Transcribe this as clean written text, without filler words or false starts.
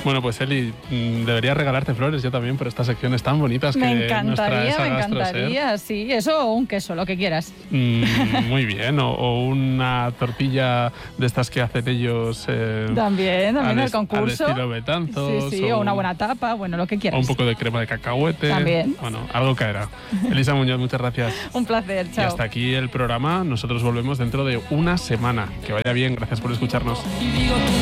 Bueno, pues Eli, debería regalarte flores yo también por estas secciones tan bonitas que Me nos traes a Gastroser. encantaría, sí. Eso o un queso, lo que quieras. Muy bien, o una tortilla de estas que hacen ellos. También el concurso. Al estilo Betanzos. Sí, o una buena tapa, bueno, lo que quieras. O un poco de crema de cacahuete. También. Bueno, algo caerá. Elisa Muñoz, muchas gracias. Un placer, chao. Y hasta aquí el programa. Nosotros volvemos dentro de una semana. Que vaya bien, gracias por escucharnos.